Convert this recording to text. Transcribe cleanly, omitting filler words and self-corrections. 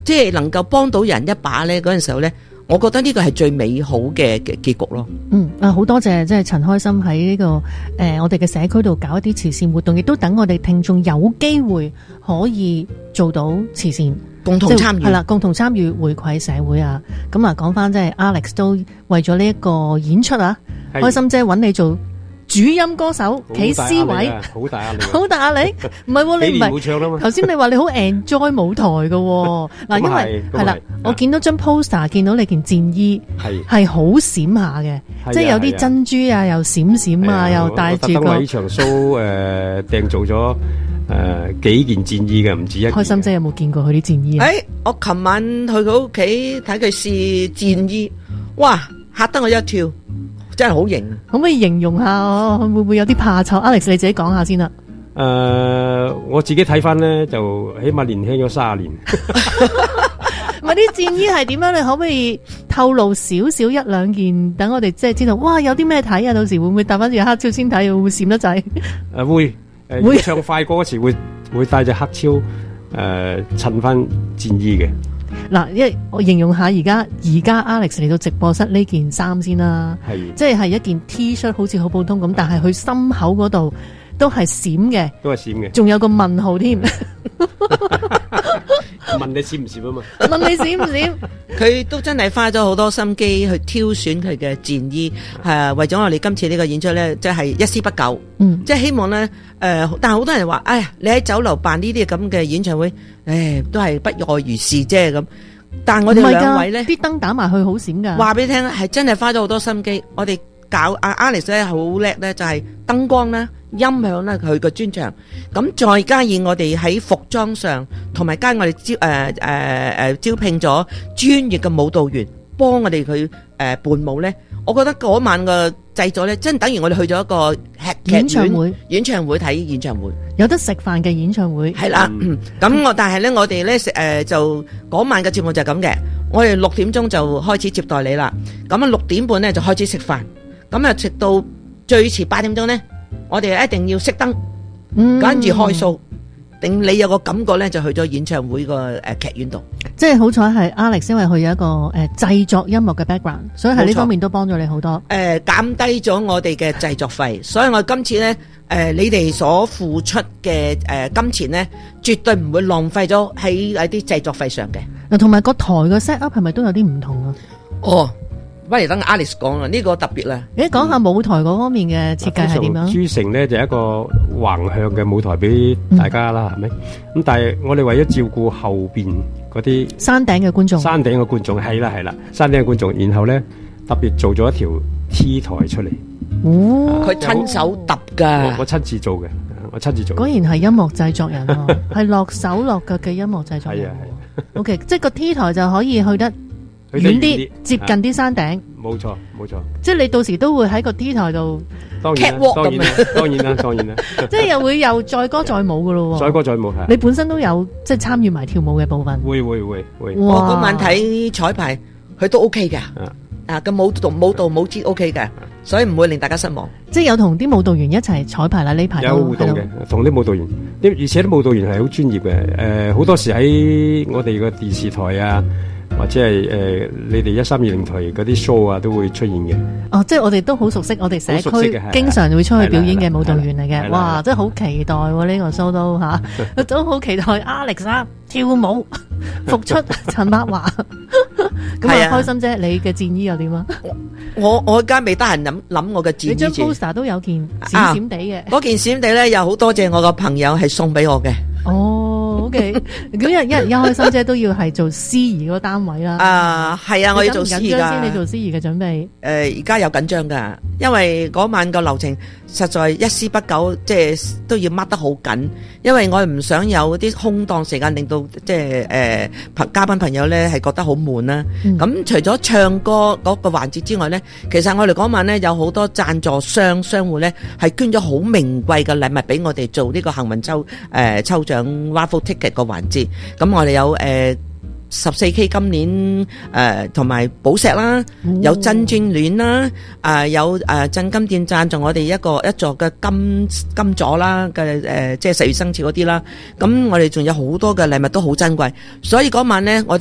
即係能夠幫到人一把咧，嗰陣時候咧，我覺得呢個係最美好嘅結局咯。 好多謝即係陳開心喺呢個我哋嘅社區度搞一啲慈善活動，亦都等我哋聽眾有機會可以做到慈善， 共同參與係啦，共同參與回饋社會啊。咁啊，講翻即係 Alex 都為咗呢一個演出啊，開心姐揾你做主音歌手，企 C 位， 好大壓力， 好大壓力。唔係喎，你唔係冇唱啦嘛。 頭先你話你好 enjoy 舞台嘅喎，嗱，因為係啦，我見到張 poster， 見到你件戰衣係好閃下嘅，即係有啲珍珠啊，又閃閃啊，又帶住個。我特登為呢場 show 訂做咗幾件戰衣嘅，唔止一件。開心姐有冇見過佢啲戰衣啊？ 我琴晚去佢屋企睇佢試戰衣，哇，嚇得我一跳。真係好型， 可唔可以形容下？會唔會有啲怕醜？Alex 你自己講下先啦。 我自己睇翻咧，就起碼年輕咗30年。 咪啲戰衣係點樣？你可唔可以透露少少一兩件，等我哋即係知道？哇，有啲咩睇啊？到時會唔會戴翻住黑超先睇？會唔會閃得滯？ 會唱快歌嗰時會帶隻黑超襯翻戰衣嘅。 嗱，因為我形容下而家 Alex 嚟到直播室呢件衫先啦，即係一件 T 恤，好似好普通咁，但係佢心口嗰度都係閃嘅，仲有個問號添。 問你閃唔閃啊嘛？ 問你閃唔閃？ 佢都真係花咗好多心機去挑選佢嘅戰衣，為咗我哋今次呢個演出咧，即係一絲不苟。即係希望咧，但係好多人話，哎呀，你喺酒樓辦呢啲咁嘅演唱會，都係不外如是啫咁。但係我哋兩位咧， 啲燈打埋去好閃噶。 話俾你聽，係真係花咗好多心機。我哋搞Alex 咧好叻咧，就係燈光啦、音響啦，佢個專長。咁再加上我哋喺服裝上，同埋加我哋招聘咗專業嘅舞蹈員幫我哋佢伴舞咧。我覺得嗰晚嘅製作咧，真等於我哋去咗一個演唱會睇演唱會， 有得食飯嘅演唱會。 係啦，咁但係咧，我哋咧就嗰晚嘅節目就係咁嘅。我哋6點鐘就開始接待你啦，咁啊6點半咧就開始食飯，咁啊食到最遲8點鐘咧，我哋一定要熄燈，跟住開 show。定你有個感覺咧，就去咗演唱會個劇院度。 即係好彩係 Alex，因為佢有一個製作音樂嘅 background，所以喺呢方面都幫咗你好多。 減低咗我哋嘅製作費，所以我今次咧你哋所付出嘅金錢咧，絕對唔會浪費咗喺啲製作費上嘅。 嗱，同埋個台嘅 set up 係咪都有啲唔同啊？ 不如等 Alex 講啦，呢個特別啦。 你講下舞台嗰方面嘅設計係點樣？ 珠城咧就一個橫向嘅舞台俾大家啦，係咪？咁但係我哋為咗照顧後邊嗰啲山頂嘅觀眾， 係啦，山頂嘅觀眾，然後咧特別做咗一條 T 台出嚟。 佢親手揼噶， 我親自做嘅， 果然係音樂製作人喎，係落手落腳嘅音樂製作人。係 OK， 即係個 T 台就可以去得遠啲，接近啲山頂。 冇錯。 即係你到時都會喺個 T 台度 catwalk 咁當然啦。 即係又會有載歌載舞噶咯喎。 載歌載舞係。你本身都有即係參與埋跳舞嘅部分。 會。我嗰晚睇彩排，佢都 OK 嘅。個舞蹈舞姿 OK 嘅，所以唔會令大家失望。 即係有同啲舞蹈員一齊彩排啦，呢排有互動嘅，同啲舞蹈員，而且啲舞蹈員係好專業嘅。好多時喺我哋個電視台啊，或者係你哋1320台嗰啲 show 啊，都會出現嘅。 即係我哋都好熟悉，我哋社區經常會出去表演嘅舞蹈員嚟嘅。哇，真係好期待呢個 show 都嚇，都好期待 Alex 跳舞復出陳柏華。咁開心啫，你嘅戰衣又點啊？ 我而家未得閒諗我嘅戰衣。 你張 poster 都有件閃閃地嘅， 嗰件閃地咧，又好多謝我個朋友係送俾我嘅。 OK， 咁一開心姐都要係做司儀嗰個單位啦。 係啊，我要做司儀噶。 先，你做司儀嘅準備。 而家有緊張噶，因為嗰晚個流程實在一絲不苟，即係都要掹得好緊。因為我唔想有啲空檔時間，令到即係嘉賓朋友咧係覺得好悶啦。咁除咗唱歌嗰個環節之外咧，其實我哋嗰晚咧有好多贊助商戶咧係捐咗好名貴嘅禮物俾我哋做呢個幸運抽獎 raffle ticket 個環節。咁我哋有 14K 今年同埋寶石啦，有珍珠鏈啦，有鎮金店贊助我哋一座嘅金座啦嘅即係10月生肖嗰啲啦。咁我哋仲有好多嘅禮物都好珍貴，所以嗰晚咧我